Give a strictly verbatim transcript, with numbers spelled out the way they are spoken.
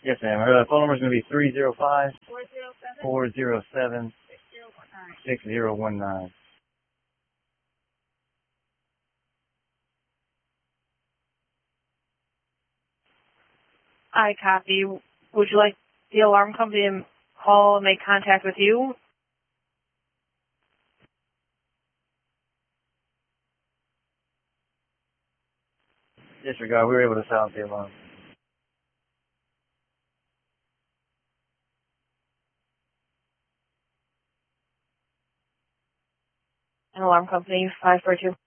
Yes, ma'am. Her phone number is going to be three zero five, four zero seven, six zero one nine. I copy. Would you like the alarm company to call and make contact with you? Disregard. We were able to silence the alarm. An alarm company, five four two.